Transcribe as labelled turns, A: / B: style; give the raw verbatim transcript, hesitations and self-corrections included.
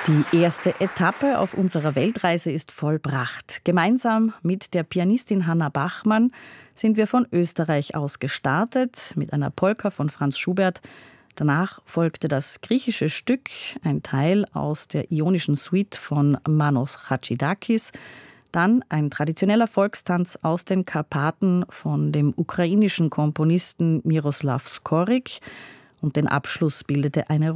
A: Die erste Etappe auf unserer Weltreise ist vollbracht. Gemeinsam mit der Pianistin Hanna Bachmann sind wir von Österreich aus gestartet mit einer Polka von Franz Schubert. Danach folgte das griechische Stück, ein Teil aus der Ionischen Suite von Manos Chatschidakis. Dann ein traditioneller Volkstanz aus den Karpaten von dem ukrainischen Komponisten Miroslav Skorik. Und den Abschluss bildete eine